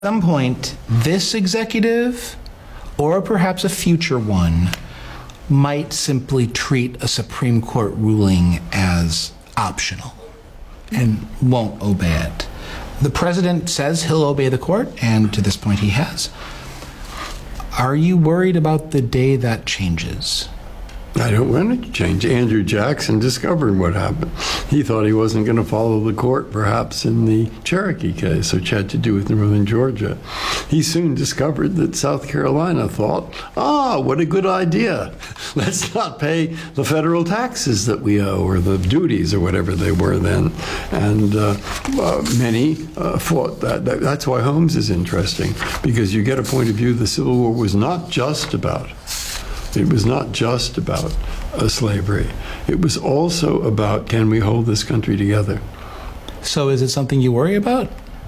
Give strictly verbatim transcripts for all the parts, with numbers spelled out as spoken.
some point, this executive, or perhaps a future one, might simply treat a Supreme Court ruling as optional and won't obey it. The president says he'll obey the court, and to this point he has. Are you worried about the day that changes? I don't want it to change. Andrew Jackson discovered what happened. He thought he wasn't going to follow the court, perhaps in the Cherokee case, which had to do with northern Georgia. He soon discovered that South Carolina thought, ah, what a good idea. Let's not pay the federal taxes that we owe, or the duties, or whatever they were then. And uh, uh, many uh, fought that. that. That's why Holmes is interesting, because you get a point of view the Civil War was not just about It was not just about uh, slavery. It was also about, can we hold this country together? So is it something you worry about?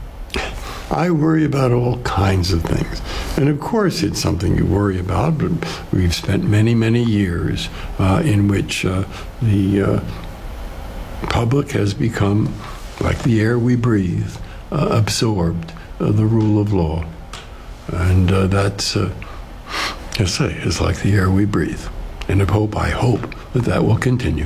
I worry about all kinds of things. And of course it's something you worry about, but we've spent many, many years uh, in which uh, the uh, public has become, like the air we breathe, uh, absorbed uh, the rule of law. And uh, that's... Uh, I say, it's like the air we breathe. And I hope, I hope that that will continue.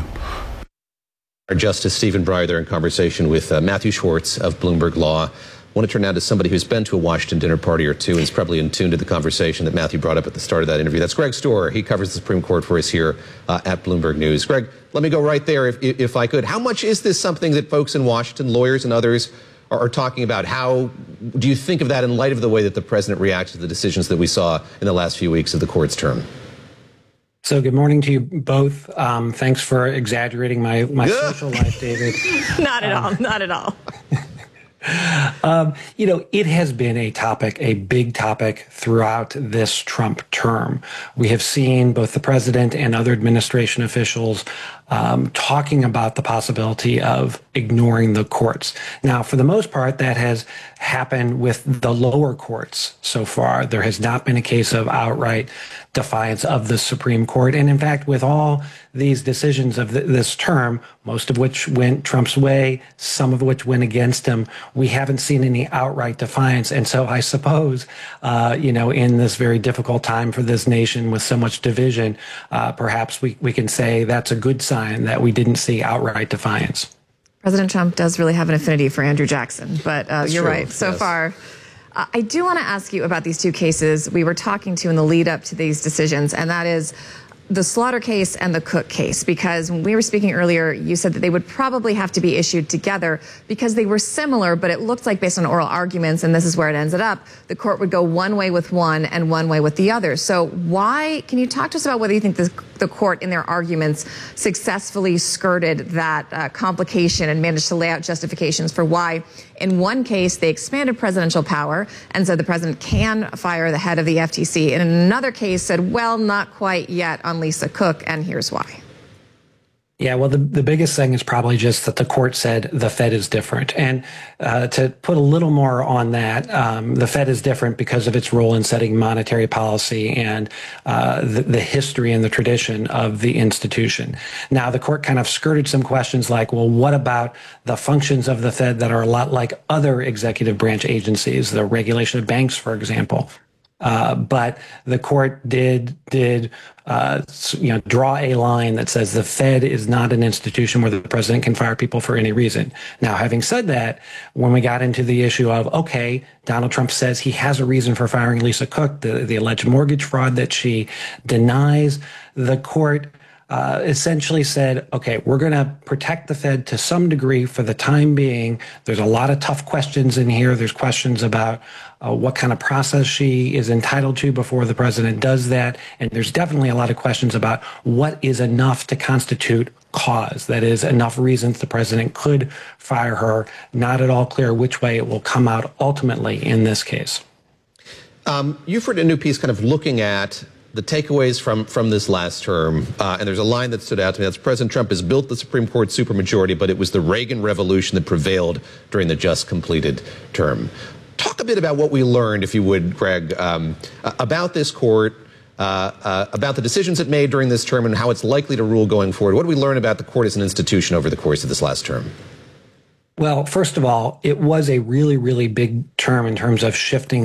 Our Justice Stephen Breyer there in conversation with uh, Matthew Schwartz of Bloomberg Law. I want to turn now to somebody who's been to a Washington dinner party or two and is probably in tune to the conversation that Matthew brought up at the start of that interview. That's Greg Storer. He covers the Supreme Court for us here uh, at Bloomberg News. Greg, let me go right there if, if I could. How much is this something that folks in Washington, lawyers and others, are talking about? How do you think of that in light of the way that the president reacts to the decisions that we saw in the last few weeks of the court's term? So good morning to you both. Um, thanks for exaggerating my, my social life, David. Not at um, all. Not at all. Um, you know, it has been a topic, a big topic throughout this Trump term. We have seen both the president and other administration officials um, talking about the possibility of ignoring the courts. Now, for the most part, that has happened with the lower courts so far. There has not been a case of outright defiance of the Supreme Court. And in fact, with all these decisions of th this term, most of which went Trump's way, some of which went against him, we haven't seen any outright defiance. And so I suppose, uh, you know, in this very difficult time for this nation with so much division, uh, perhaps we, we can say that's a good sign that we didn't see outright defiance. President Trump does really have an affinity for Andrew Jackson, but uh, you're true. right. So Yes. far, uh, I do want to ask you about these two cases we were talking to in the lead up to these decisions, and that is the Slaughter case and the Cook case, because when we were speaking earlier, you said that they would probably have to be issued together because they were similar, but it looked like based on oral arguments, and this is where it ended up, the court would go one way with one and one way with the other. So why, can you talk to us about whether you think the, the court in their arguments successfully skirted that uh, complication and managed to lay out justifications for why in one case they expanded presidential power and said the president can fire the head of the F T C, and in another case said, well, not quite yet on Lisa Cook, and here's why. Yeah, well, the, the biggest thing is probably just that the court said the Fed is different. And uh, to put a little more on that, um, the Fed is different because of its role in setting monetary policy and uh, the, the history and the tradition of the institution. Now, the court kind of skirted some questions like, well, what about the functions of the Fed that are a lot like other executive branch agencies, the regulation of banks, for example? Uh, but the court did did uh, you know draw a line that says the Fed is not an institution where the president can fire people for any reason. Now, having said that, when we got into the issue of, okay, Donald Trump says he has a reason for firing Lisa Cook, the, the alleged mortgage fraud that she denies, the court Uh, essentially said, okay, we're going to protect the Fed to some degree for the time being. There's a lot of tough questions in here. There's questions about uh, what kind of process she is entitled to before the president does that. And there's definitely a lot of questions about what is enough to constitute cause. That is, enough reasons the president could fire her. Not at all clear which way it will come out ultimately in this case. Um, you've written a new piece kind of looking at the takeaways from, from this last term, uh, and there's a line that stood out to me. That's President Trump has built the Supreme Court supermajority, but it was the Reagan Revolution that prevailed during the just completed term. Talk a bit about what we learned, if you would, Greg, um, about this court, uh, uh, about the decisions it made during this term and how it's likely to rule going forward. What did we learn about the court as an institution over the course of this last term? Well, first of all, it was a really, really big term in terms of shifting